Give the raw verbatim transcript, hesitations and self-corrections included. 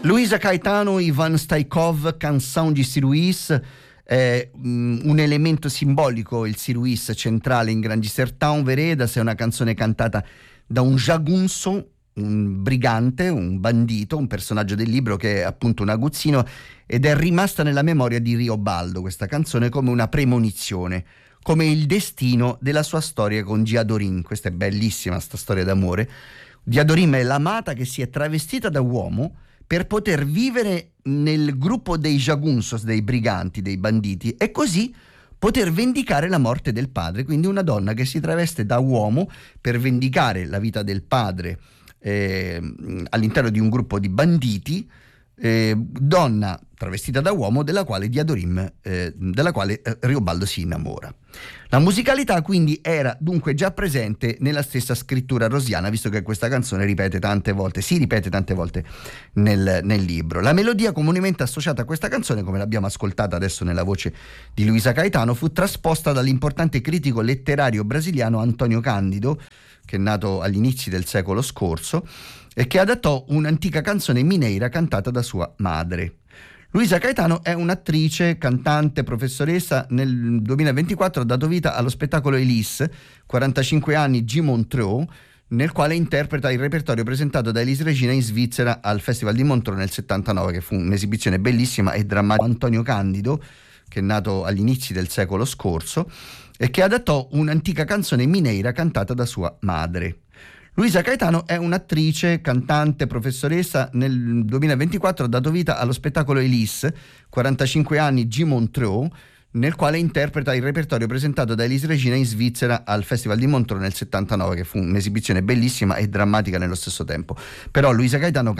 Luisa Caetano, Ivan Staikov, Canção de Ciruís, è um, un elemento simbolico, il Ciruís centrale in Grandi Sertão Veredas, è una canzone cantata da un jagunço, un brigante, un bandito, un personaggio del libro che è appunto un aguzzino, ed è rimasta nella memoria di Riobaldo questa canzone come una premonizione, come il destino della sua storia con Diadorim. Questa è bellissima, sta storia d'amore. Diadorim è l'amata che si è travestita da uomo per poter vivere nel gruppo dei jagunços, dei briganti, dei banditi, e così poter vendicare la morte del padre. Quindi una donna che si traveste da uomo per vendicare la vita del padre eh, all'interno di un gruppo di banditi, eh, donna travestita da uomo della quale Diadorim, eh, della quale eh, Riobaldo si innamora. La musicalità quindi era dunque già presente nella stessa scrittura rosiana, visto che questa canzone ripete tante volte, si ripete tante volte nel, nel libro. La melodia comunemente associata a questa canzone, come l'abbiamo ascoltata adesso nella voce di Luisa Caetano, fu trasposta dall'importante critico letterario brasiliano Antonio Cândido, che è nato agli inizi del secolo scorso e che adattò un'antica canzone mineira cantata da sua madre. Luisa Caetano è un'attrice, cantante, professoressa. Nel duemilaventiquattro ha dato vita allo spettacolo Elise, quarantacinque anni G. Montreux, nel quale interpreta il repertorio presentato da Elis Regina in Svizzera al Festival di Montreux nel settantanove, che fu un'esibizione bellissima e drammatica. Antonio Cândido, che è nato agli inizi del secolo scorso e che adattò un'antica canzone mineira cantata da sua madre. Luisa Caetano è un'attrice, cantante, professoressa. Nel duemilaventiquattro ha dato vita allo spettacolo Elise, quarantacinque anni G. Montreux, nel quale interpreta il repertorio presentato da Elis Regina in Svizzera al Festival di Montreux nel settantanove, che fu un'esibizione bellissima e drammatica nello stesso tempo. Però Luisa Caetano